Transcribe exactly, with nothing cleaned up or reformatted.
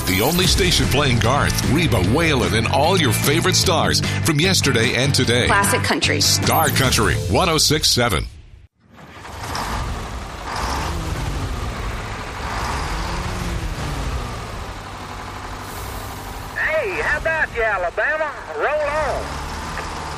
the only station playing Garth, Reba, Waylon, and all your favorite stars from yesterday and today. Classic country. Star Country, one oh six point seven. Hey, how about you, Alabama? Roll on.